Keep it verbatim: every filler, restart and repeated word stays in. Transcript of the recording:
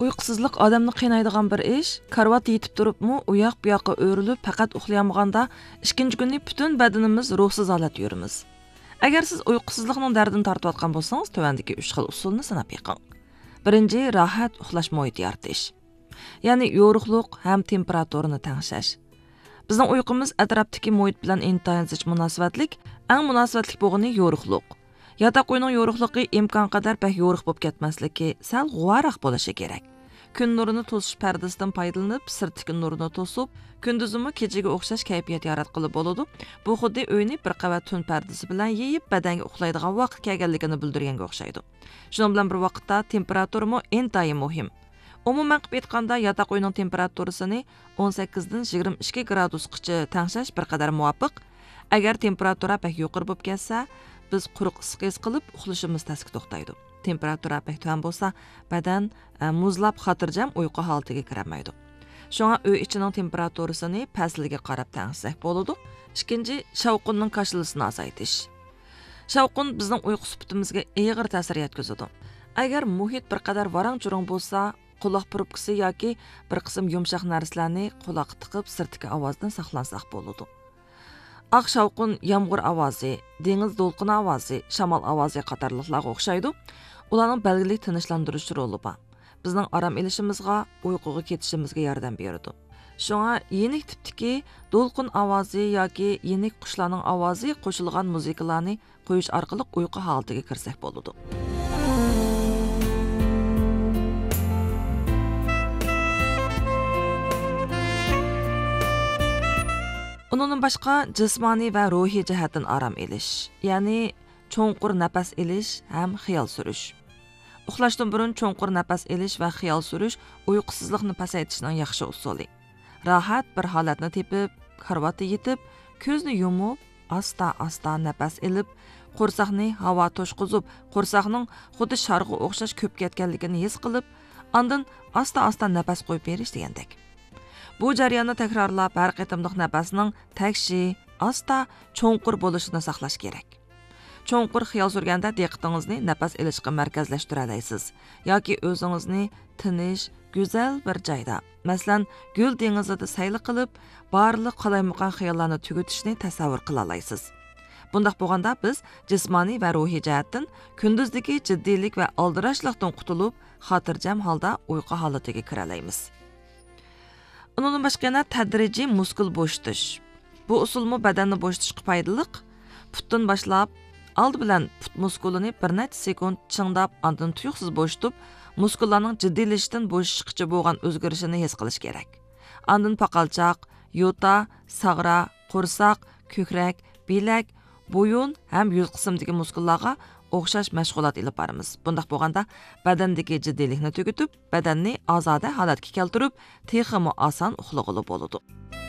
Uyqusuzluq odamni qiynaydigan bir ish. Karvat yetib turibmi, u yoq bu yoqqa o'rilib, faqat uxlayolmaganda ikkinchi kuni butun badanimiz ruhsiz holatda yurimiz. Agar siz uyqusuzlikning dardini tortayotgan bo'lsangiz, tövandagi uch xil usulni sanab yiqing. Birinchi, rahat uxlash muhiti yaratish. Ya'ni yo'riqlik ham temperaturani tangshash. Bizning uyqumiz atrofdagi muhit bilan intayin zich munosabatlik, eng munosabatlik bo'lgani yo'riqlik. Yataq uyning yo'riqligi imkon qadar pek yo'riq bo'lib ketmasligi, sal g'uvaroq bo'lishi kerak. Kun nurini to'sish pardasidan foydalanib, sirtdagi nurini to'sib, kunduzimi kechaga o'xshash kayfiyat yaratqili bo'ladi. Bu xuddi uyni bir qavat tun pardasi bilan yeyib, badanga uxlaydigan vaqt kelganligini bildirganga o'xshaydi. Shuning bilan bir vaqtda temperaturami intayin muhim. Umuman qilib aytganda, yataq uyning temperaturasini o'n sakkiz dan yigirma ikki gradusgacha tangshash bir qadar muvofiq. Agar temperatura pek yuqori bo'lib ketsa, biz quruq isqiz qilib uxlashimiz tasga to'xtaydi. Temperatura pek tuvan bo'lsa, badan muzlab xotirjam uyqu holatiga kirmaydi. Shunga uy ichining temperaturasini pastligiga qarab tangsak bo'ladi. Ikkinchi, shavqunning qo'shilishini azaytish. Shavqun bizning uyqu sifatimizga og'ir ta'sir yetkazadi. Agar muhit bir qadar varang-churang bo'lsa, quloq probkasi yoki bir qism yumshoq narsalarni quloqqa tiqib sirtdagi ovozdan saqlansak bo'ladi. Aq shavqun yomg'ir ovozi, dengiz to'lqini ovozi, shamol ovozi qatorliqlarga o'xshaydi. Ularning belgilik tinchlantirish roli bor. Bizning orom olishimizga, uyquga ketishimizga yordam beradi. Shunga yenik tipdagi to'lqin ovozi yoki yenik qushlarning ovozi qo'shilgan muzikalarni qo'yish orqali uyqu holatiga kirsak bo'ladi. Undan boshqa jismoniy va ruhiy jihatdan orom olish, ya'ni cho'nqur nafas olish ham xiyol surish. Uxlashdan burun cho'nqur nafas olish va xiyol surish uyqusizlikni pasaytirishning yaxshi usuli. Rahat bir holatni tepib, karvatga yetib, ko'zni yumib, asta-asta nafas olib, qo'rsaqni havo to'shqizib, qo'rsaqning xuddi sharg'a o'xshash ko'p ketganligini his qilib, ondan asta-asta nafas qo'yib berish degandek. Bu jarayonni takrorlab, har qitimliq nafasning takshi, asta, cho'nqur bo'lishini saqlash kerak. Cho'nqur xiyol surganda diqqatingizni nafas olishga markazlashtira olasiz yoki o'zingizni tinish, go'zal bir joyda, masalan, gul dengizida sayl qilib, barliq qalaymaqan xiyollarni tugutishni tasavvur qila olasiz. Bundaq bo'lganda biz jismoniy va ruhiy jihatdan kunduzdagi jiddiylik va aldirashlikdan qutulib, xotirjam holda uyqu holatiga kira olamiz. Undan boshqa yana tadrijiy muskul bo'shitish. Bu usulmi badanni bo'shitishga foydali. Putdan boshlab, oldi bilan put muskulini bir necha sekund chingdab, ondan tuyuqsiz bo'shitib, muskullarning jiddiylashidan bo'shishgacha bo'lgan o'zgarishini his qilish kerak. Ondan paqalchoq, yo'ta, sag'ra, qo'rsoq, ko'krak, bilak, bo'yin ham yuz qismidagi muskullarga o'xshash mashg'ulot ilib boramiz. Bundaq bo'lganda badandagi jiddiylikni tugutib, badanni ozoda holatga keltirib, texmi oson uxlag'ili bo'ladi.